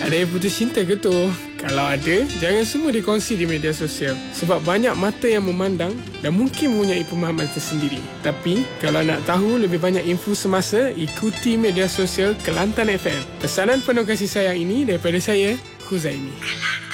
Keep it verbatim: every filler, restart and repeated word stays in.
Ada yang putus cinta ke tu? Kalau ada, jangan semua dikongsi di media sosial. Sebab banyak mata yang memandang dan mungkin mempunyai pemahaman tersendiri. Tapi, kalau nak tahu lebih banyak info semasa, ikuti media sosial Kelantan F M. Pesanan penuh kasih sayang ini daripada saya, Huzaimi.